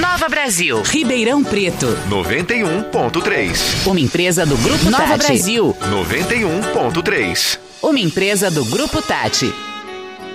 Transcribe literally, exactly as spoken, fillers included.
Nova Brasil. Ribeirão Preto. noventa e um ponto três. Uma empresa do Grupo Nova Tati. Brasil. noventa e um ponto três. Uma empresa do Grupo Tati.